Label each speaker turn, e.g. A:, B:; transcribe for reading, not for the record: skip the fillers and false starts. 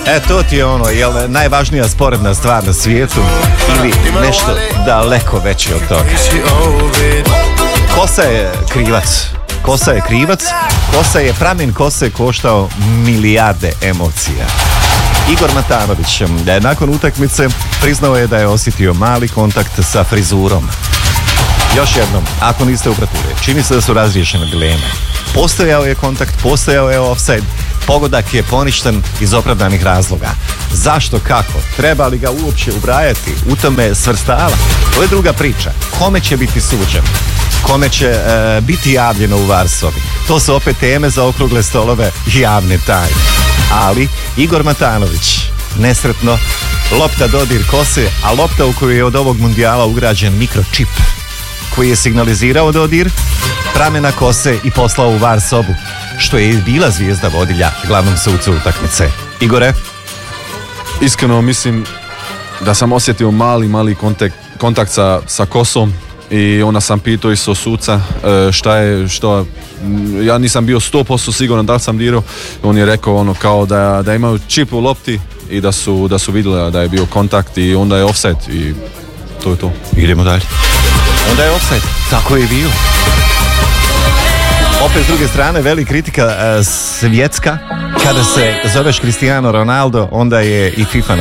A: To ti je ono, jel najvažnija sporedna stvar na svijetu ili nešto daleko veće od toga. Kosa je krivac. Kosa je pramen kose koštao milijarde emocija. Igor Matanović nakon utakmice priznao je da je osjetio mali kontakt sa frizurom. Još jednom, ako niste upratili, čini se da su razriješene dileme. Postojao je kontakt, postojao je ofsajd, pogodak je poništen iz opravdanih razloga. Zašto, kako? Treba li ga uopće ubrajati? U tome svrstava? To je druga priča. Kome će biti suđen? Kome će biti javljeno u VAR sobi? To su opet teme za okrugle stolove i javne tajne. Ali Igor Matanović, nesretno, lopta dodir kose, a lopta u koju je od ovog mundijala ugrađen mikročip koji je signalizirao dodir pramena kose i poslao u VAR sobu, što je i bila zvijezda vodilja glavnom sucu utakmice. Igore?
B: Iskreno mislim da sam osjetio mali kontakt sa kosom i onda sam pitao isto suca što ja nisam bio 100% siguran da li sam dirao. On je rekao ono kao da imaju čip u lopti i da su vidjeli da je bio kontakt i onda je offside i to je to.
A: Idemo dalje. Onda je offside. Tako je bio. Opet s druge strane, veli kritika svjetska. Kada se zoveš Cristiano Ronaldo, onda je i FIFA na